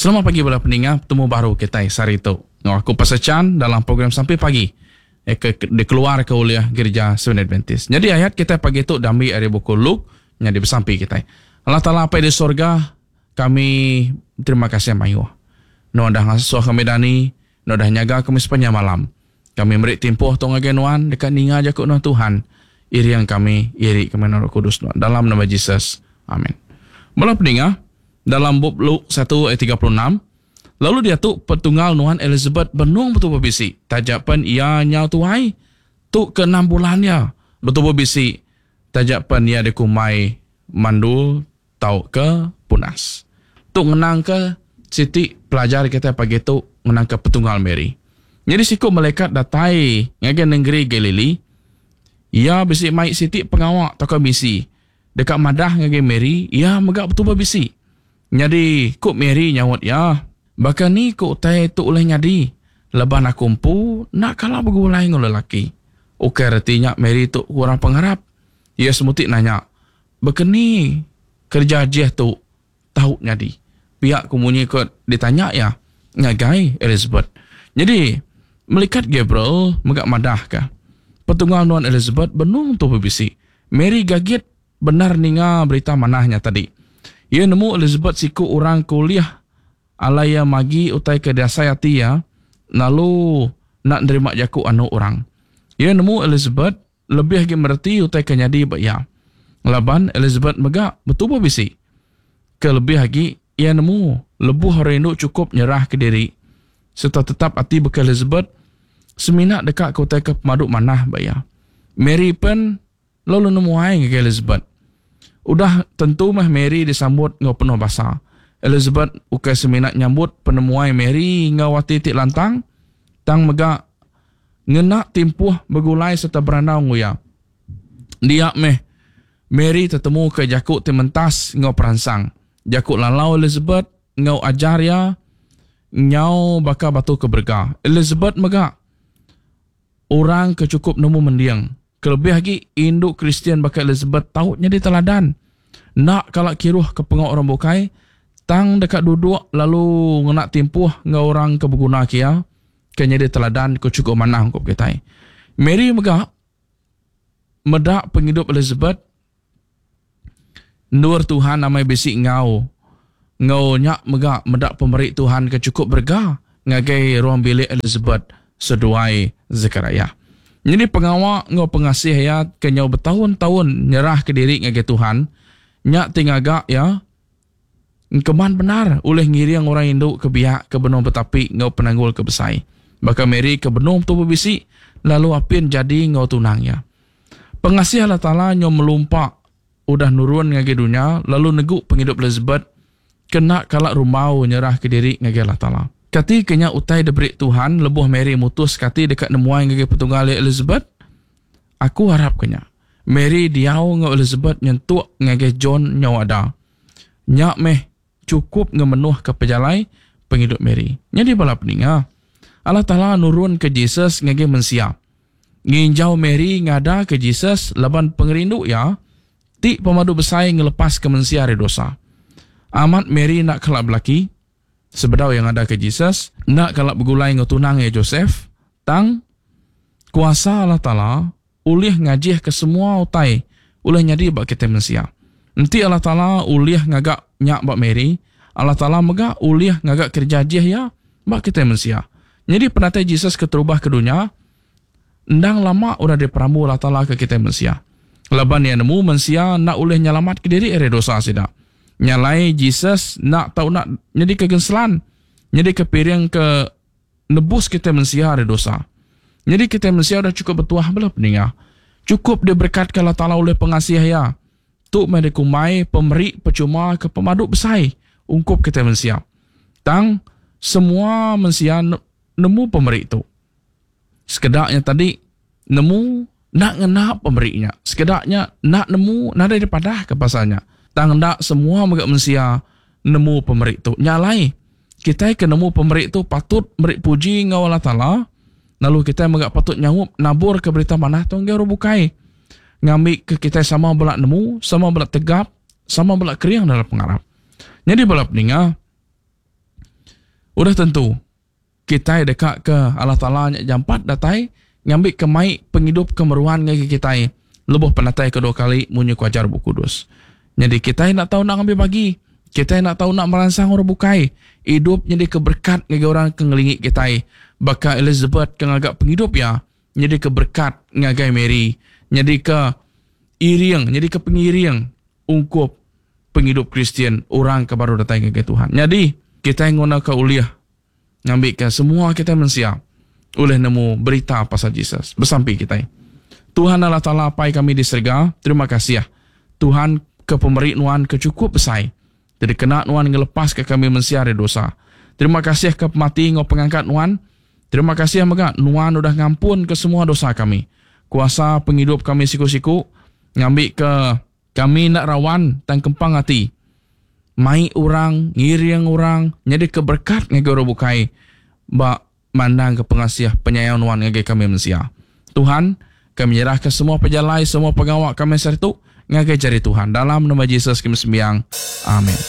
Selamat pagi bala pendengar, bertemu baru kita hari itu. Aku Pastor Chan dalam program Sampai Pagi. Dikeluar ke oleh Gereja Seventh Adventist. Jadi ayat kita pagi itu diambil dari buku Luke yang dibersampai kita. Allah Ta'ala apa di sorga, kami terima kasih mayu. No dah ngasuh kami dani, no dah nyaga kami sepanjang malam. Kami beri timpuh tong agenuan dekat ninga jakut no Tuhan. Iri yang kami, iri kami Roh Kudus no. Dalam nama Yesus. Amin. Bala pendengar, dalam bab Luke 1 ayat 36, lalu dia tu petunggal Nuhan Elizabeth benung betul berbisi. Tajapan ia nyau tuai tu ke 6 bulannya. Betul berbisi. Tajapan ia dikumai mandul tau ke punas. Tu ngenang ke Siti pelajar kita pagi tu ngenang ke petunggal Mary. Jadi siku malaikat datai ngage negeri Galilea. Ia bisi mai Siti pengawak tau ke bisi. Dekat madah ngage Mary, ia megak betul berbisi. Jadi, kuk Mary nyawat ya. Bahkan ni kuk utai tu oleh nyadi. Leban aku empu, nak kalah bergulai dengan lelaki. Okey, artinya Mary tu kurang pengharap. Ia semutik nanya. Bahkan ni kerja jeh tu tahu nyadi. Pihak kumunyi kot ditanya ya. Ngagai Elizabeth. Jadi, Malaikat Gabriel megak madah kah. Petunggal Nuhan Elizabeth benung tu berbisi. Mary gagit benar ninga berita manahnya tadi. Ia nemu Elizabeth siku orang kuliah alaya magi utai ke dasai hati ya, lalu nak nerima jaku anu orang. Ia nemu Elizabeth lebih lagi merti utai ke nyadi ya. Laban Elizabeth megak betul berbisi. Kelebih lagi ia nemu lebuh rindu cukup nyerah ke diri. Serta tetap hati beka Elizabeth seminat dekat ke utai ke pemaduk manah ya. Mary pun lalu nemu hai ke Elizabeth. Udah tentu mah Mary disambut ngau penuh basa. Elizabeth ukai seminat nyambut penemuai Mary ngau wati tik lantang. Tang megak ngenak timpuh bergulai serta beranau nguya. Dia Mary tertemu ke jakuk timentas ngau peransang. Jakuk lalau Elizabeth ngau ajar ya ngau baka batu ke berga. Elizabeth megak orang kecukup nemu mendiang. Kelebih lagi, induk Kristian bakal Elizabeth tahu jadi teladan. Nak kalak kiruh ke pengok orang bukai, tang dekat duduk lalu ngenak timpuh ngau orang kebeguna kia, ke jadi teladan ke cukup manah hukum kita. Mary megak, medak penghidup Elizabeth, nur Tuhan namai besi ngau. Ngau nyak megak, medak pemberi Tuhan ke cukup berga, ngagai ruang bilik Elizabeth, seduai Zechariah. Jadi pengawak ngau pengasih ya kenyau bertahun-tahun nyerah ke diri ngage Tuhan. Nyak tingagak ya. Keman benar oleh ngiriang orang induk ke biak ke benung betapi ngau penanggul ke besai. Bahkan Mary ke benung tu berbisi lalu apin jadi ngau tunang ya. Pengasih Allah Ta'ala nyau melumpak udah nurun ngage dunia lalu neguk penghidup Elizabeth kena kalak rumau nyerah ke diri ngage Allah Ta'ala. Kati kenya utai diberi Tuhan, lebuh Mary mutus kati dekat nemuai ngagi petunggal Elizabeth. Aku harap kenya. Mary diau ngau Elizabeth nyentuk ngagi John nyawada. Nyak cukup ngemenuh ke pejalai penghidup Mary. Jadi bala peninga. Allah Ta'ala nurun ke Jesus ngagi mensia. Nginjau Mary ngada ke Jesus laban pengerindu ya. Ti pemadu besai ngelepas ke mensia dari dosa. Amat Mary nak kelak belaki. Sebedau yang ada ke Jesus, nak kalak bergulai ngutunang ya Joseph, tang kuasa Allah Ta'ala, ulih ngajih ke semua utai, ulih nyadi bak kita manusia. Nanti Allah Ta'ala ulih ngagak nyak bak Mary, Allah Ta'ala megak ulih ngagak kerja jih ya, bak kita manusia. Jadi penatai Jesus keterubah ke dunia, ndang lama udah diperamu Allah Ta'ala ke kita manusia. Laban yang nemu manusia nak ulih nyelamat ke diri ere dosa sidak. Nyalai Jesus nak tahu nak jadi kegenselan. Jadi kepiring ke nebus kita manusia ada dosa. Jadi kita manusia dah cukup bertuah belah peninga. Cukup diberkatkan Allah Ta'ala oleh pengasih ya. Tu mendikumai pemberi percuma ke pemaduk besai. Ungkup kita manusia. Tang semua manusia nemu pemberi itu. Sekedaknya tadi nemu nak ngenap pemberinya. Sekedaknya nak nemu nak daripada ke pasalnya. Tang ndak semua megak manusia nemu pemberi itu. Nyalai. Kita ke nemu pemberi itu patut beri puji ngau Allah Ta'ala. Lalu kita megak patut nyangup nabur ke berita manah tu ngau bukai. Ngambil ke kita sama belak nemu, sama belak tegap, sama belak keriang dalam pengarap. Jadi balap ninga Udah tentu kita dekat ke Allah Ta'ala jampat datai ngambil kemai penghidup kemeruan ngagi kita lebuh penatai kedua kali munyi kuajar Roh Kudus. Jadi kita nak tahu nak ambil bagi, kita nak tahu nak merangsang orang bukai hidup jadi keberkat ngagi orang kengelingit kita. Baka Elizabeth kang agak penghidup ya jadi keberkat ngagai Mary, jadi ke iriang, jadi ke pengiring ungkup penghidup Kristian orang ke baru datang ke Tuhan. Jadi kita ngona ke uliah ngambil ke semua kita mensiap oleh nemu berita pasal Jesus bersampai kita. Tuhan Allah Ta'ala apai kami di surga, terima kasih ya Tuhan ke pemberi nuan kecukup besar. Jadi kena nuan ngelepas ke kami mensiari dosa. Terima kasih ke pemati ngau pengangkat nuan. Terima kasih maka nuan udah ngampun ke semua dosa kami. Kuasa penghidup kami siku-siku ngambil ke kami nak rawan dan kempang hati. Mai orang, ngiriang orang, jadi keberkat ngagi orang bukai. Bak mandang ke pengasih penyayang nuan ngagi kami mensia. Tuhan, kami nyerah ke semua pejalai, semua pengawak kami sertu ngagi jari Tuhan. Dalam nama Yesus kami sembiang. Amin.